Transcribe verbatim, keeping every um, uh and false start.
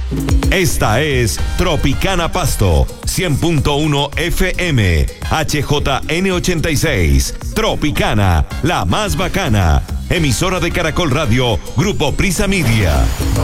Esta es Tropicana Pasto, cien punto uno F M, H J N ochenta y seis. Tropicana, la más bacana. Emisora de Caracol Radio, Grupo Prisa Media.